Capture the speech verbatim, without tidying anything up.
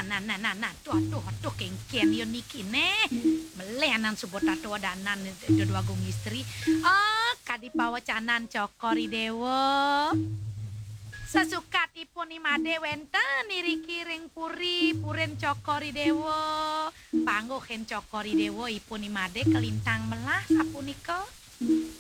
nah nah nah nah tuh aduh aduh kengken yo niki ne melenan subot tato danan dua agung istri oh kadi pawacanan cokori dewo sesukatipun imade wenten niriki ring puri puren cokori dewo panggohen cokori dewo ipun imade kelintang melah sapunika